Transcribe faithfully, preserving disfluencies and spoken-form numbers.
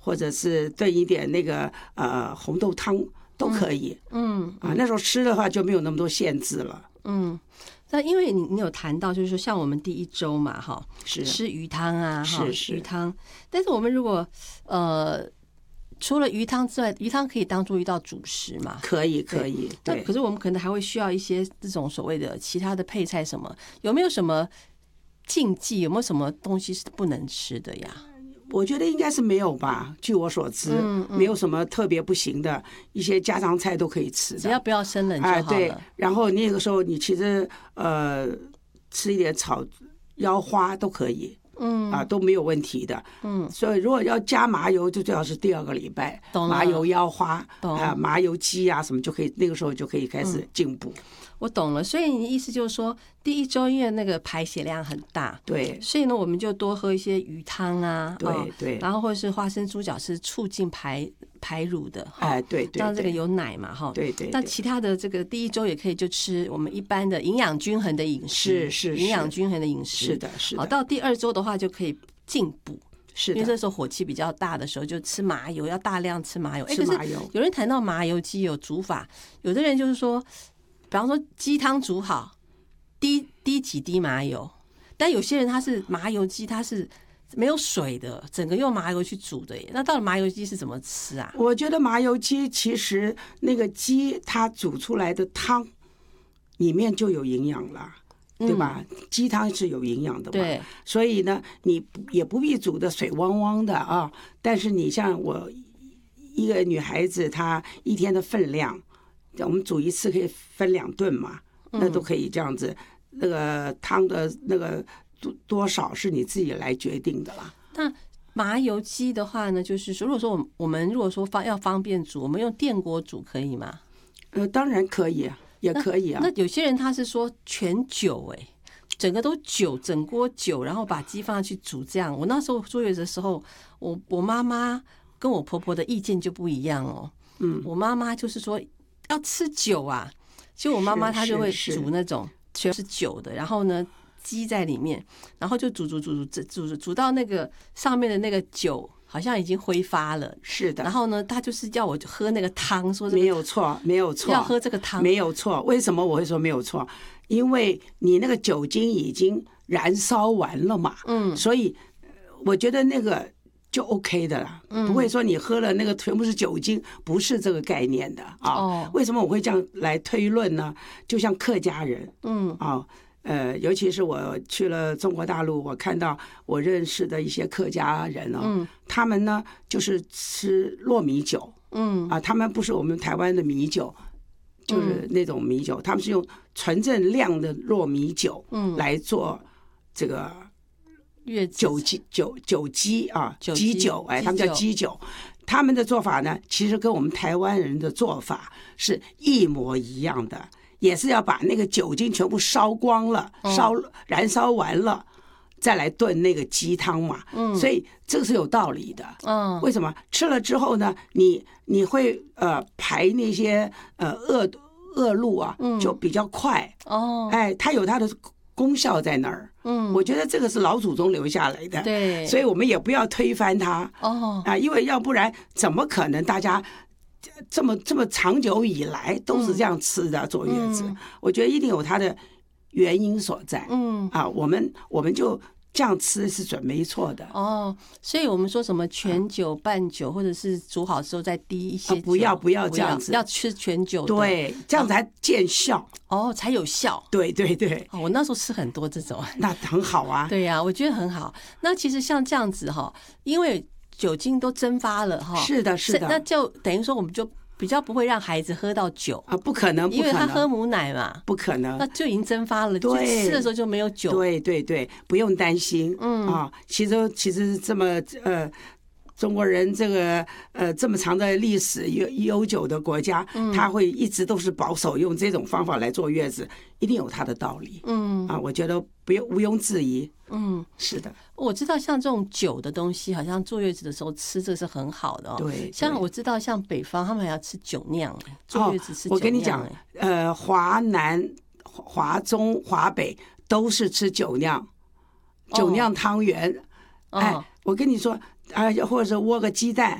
或者是炖一点那个呃红豆汤都可以。嗯啊，那时候吃的话就没有那么多限制了。 嗯。那因为你你有谈到，就是说像我们第一周嘛，哈， 是吃鱼汤啊，哈， 是是鱼汤。但是我们如果呃除了鱼汤之外，鱼汤可以当做一道主食嘛？ 可以可以。对。 可是我们可能还会需要一些这种所谓的其他的配菜什么？有没有什么禁忌？有没有什么东西是不能吃的呀？ 我觉得应该是没有吧，据我所知，嗯嗯、没有什么特别不行的，一些家常菜都可以吃的， 只要不要生冷就好了。哎， 对。然后那个时候你其实呃吃一点炒腰花都可以，嗯啊都没有问题的，嗯。所以如果要加麻油，就最好是第二个礼拜，麻油腰花啊、麻油鸡啊什么就可以，那个时候就可以开始进补。嗯， 我懂了，所以你的意思就是说，第一周因为那个排血量很大， 对， 所以呢，我们就多喝一些鱼汤啊， 对对， 然后或者是花生猪脚是促进排排乳的， 哎，对对， 让这个有奶嘛，哈， 对对。 那其他的这个第一周也可以就吃我们一般的营养均衡的饮食， 是是营养均衡的饮食， 是的，是的。 好，到第二周的话就可以进补。 是的， 因为这时候火气比较大的时候，就吃麻油，要大量吃麻油。 吃麻油。 有人谈到麻油鸡有煮法，有的人就是说，比方说鸡汤煮好，滴滴几滴麻油，但有些人他是麻油鸡，他是没有水的，整个用麻油去煮的耶。那到底麻油鸡是怎么吃啊？ 我觉得麻油鸡其实那个鸡它煮出来的汤里面就有营养了。对吧？鸡汤是有营养的嘛， 对， 所以呢，你也不必煮的水汪汪的啊。但是你像我一个女孩子，她一天的分量，我们煮一次可以分两顿嘛，那都可以这样子。那个汤的那个多多少是你自己来决定的啦。 那麻油鸡的话呢，就是说，如果说我们我们如果说方要方便煮，我们用电锅煮可以吗？ 呃，当然可以啊。也可以啊。 那, 那有些人他是说全酒哎、欸，整个都酒，整锅酒，然后把鸡放上去煮这样。我那时候坐月子的时候，我我妈妈跟我婆婆的意见就不一样哦。嗯，我妈妈就是说要吃酒啊，所以我妈妈她就会煮那种全是酒的，然后呢鸡在里面，然后就煮煮煮煮煮煮到那个上面的那个酒。好像已经挥发了， 是的。 然后呢，他就是要我喝那个汤，说、這個、 没有错，没有错， 要喝这个汤， 没有错。为什么我会说没有错？因为你那个酒精已经燃烧完了嘛，嗯，所以我觉得那个就 OK 的了，嗯，不会说你喝了那个全部是酒精，不是这个概念的啊。哦，为什么我会这样来推论呢？就像客家人，嗯啊。呃，尤其是我去了中国大陆，我看到我认识的一些客家人哦，嗯、他们呢就是吃糯米酒，嗯啊，他们不是我们台湾的米酒，就是那种米酒，嗯、他们是用纯正酿的糯米酒，嗯，来做这个酒鸡酒酒鸡啊，鸡酒，哎，他们叫鸡酒。他们的做法呢，其实跟我们台湾人的做法是一模一样的。也是要把那个酒精全部烧光了，烧燃烧完了，再来炖那个鸡汤嘛。嗯，所以这个是有道理的。嗯，为什么吃了之后呢？你你会呃排那些呃恶恶露啊，就比较快。哦，哎，它有它的功效在那儿。嗯，我觉得这个是老祖宗留下来的。 对， 所以我们也不要推翻它。哦，啊，因为要不然怎么可能大家？这么这么长久以来都是这样吃的，坐月子，嗯、我觉得一定有它的原因所在。嗯啊，我们我们就这样吃是准没错的。 哦，所以我们说什么全酒、半酒，或者是煮好之后再滴一些酒， 啊、不要不要这样子， 要吃全酒的。 对，这样才见效。 哦，才有效。 对对对、 哦，我那时候吃很多这种， 那很好啊。 对呀、啊，我觉得很好。那其实像这样子哈，因为酒精都蒸发了哈， 是的，是的， 那就等于说我们就比较不会让孩子喝到酒啊，不可能， 因为他喝母奶嘛， 不可能， 那就已经蒸发了， 对， 吃的时候就没有酒， 对对对，不用担心，嗯啊，其实其实这么呃。中国人这个呃这么长的历史悠悠久的国家，嗯、他会一直都是保守用这种方法来坐月子，一定有他的道理。嗯啊，我觉得不用毋庸置疑。嗯，是的， 我知道像这种酒的东西，好像坐月子的时候吃，这是很好的哦。 对， 像我知道像北方他们还要吃酒酿，坐月子吃酒酿。 我跟你讲，呃，华南、华中、华北都是吃酒酿，酒酿汤圆。哦、哎，我跟你说。啊，或者是窝个鸡蛋，